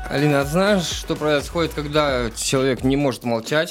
Алина, знаешь, что происходит, когда человек не может молчать?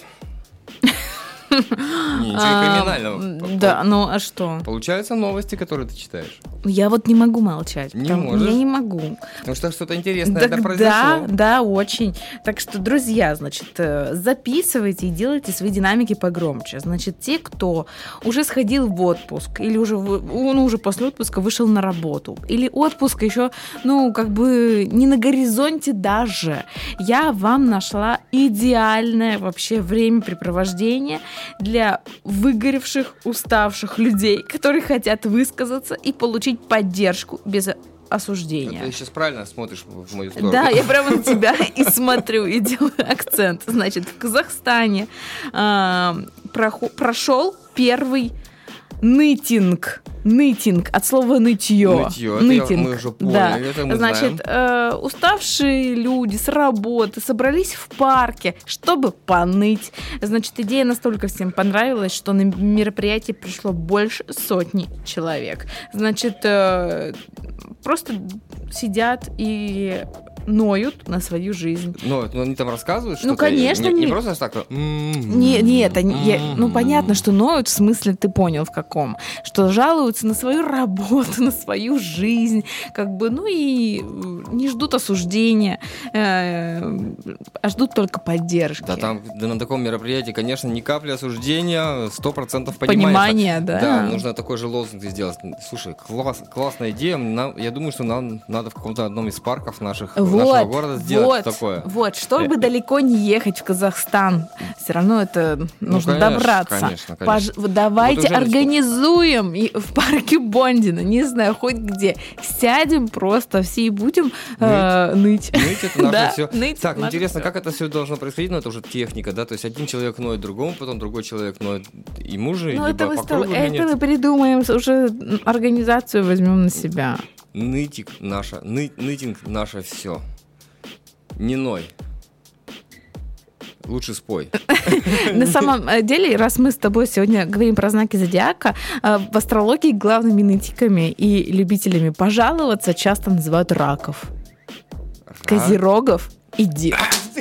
Ничего криминального. Да, ну а что? Получаются новости, которые ты читаешь. Я вот не могу молчать. Не можешь? Я не могу. Потому что что-то интересное произошло. Да, очень. Так что, друзья, значит, записывайте и делайте свои динамики погромче. Значит, те, кто уже сходил в отпуск, или уже после отпуска вышел на работу, или отпуск еще, как бы не на горизонте даже, я вам нашла идеальное вообще времяпрепровождение для выгоревших, уставших людей, которые хотят высказаться и получить поддержку без осуждения. Ты сейчас правильно смотришь в мою сторону. Да, я прямо на тебя и смотрю, и делаю акцент. Значит, в Казахстане прошел первый нытинг. Нытинг от слова нытье. Нытье, мы уже поняли, да. это мы Значит, уставшие люди с работы собрались в парке, чтобы поныть. Значит, идея настолько всем понравилась, что на мероприятие пришло больше 100 человек. Значит, просто сидят и ноют на свою жизнь. Но они там рассказывают что-то? Конечно. Не просто так. Нет, понятно, что ноют, в смысле, ты понял в каком. Что жалуются на свою работу, на свою жизнь, и не ждут осуждения, а ждут только поддержки. Да, на таком мероприятии, конечно, ни капли осуждения, 100% понимания. Да. Да, нужно такой же лозунг сделать. Слушай, классная идея. Я думаю, что нам надо в каком-то одном из парков нашего города сделать такое. Вот, чтобы далеко не ехать в Казахстан, все равно это нужно добраться. Конечно. Давайте организуем в парке Бондина, не знаю, хоть где. Сядем просто все и будем ныть. Ныть это наше все. Ныть так, интересно, как это все должно происходить? Это уже техника, да? То есть один человек ноет другому, потом другой человек ноет ему же, либо по кругу. Это мы придумаем, уже организацию возьмем на себя. Нытинг наше все. Не ной. Лучше спой. На самом деле, раз мы с тобой сегодня говорим про знаки зодиака, в астрологии главными нытиками и любителями пожаловаться часто называют раков, козерогов и дев.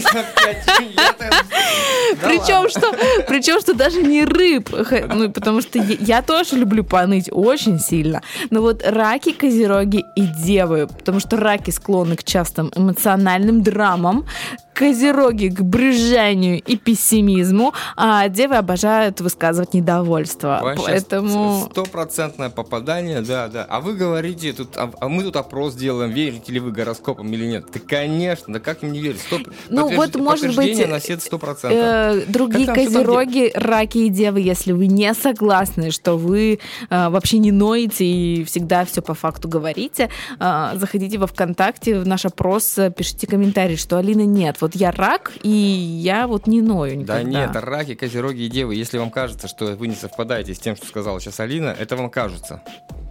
Причем, что даже не рыб, потому что я тоже люблю поныть очень сильно. Но вот раки, козероги и девы, потому что раки склонны к частым эмоциональным драмам, козероги к брюзжанию и пессимизму, а девы обожают высказывать недовольство. Поэтому 100% попадание, да. А вы говорите, мы тут опрос делаем, верите ли вы гороскопам или нет? Да, конечно, да как им не верить? Может быть, на 100%. Другие козероги, раки и девы, если вы не согласны, что вы вообще не ноете и всегда все по факту говорите, заходите во ВКонтакте, в наш опрос, пишите комментарий, что Алина нет. Вот я рак, и я вот не ною никогда. Да нет, раки, козероги и девы. Если вам кажется, что вы не совпадаете с тем, что сказала сейчас Алина, это вам кажется.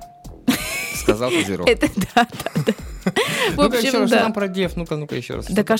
Сказал козерог. Это да. В общем, еще раз, что там про дев? Ну-ка, еще раз. Так а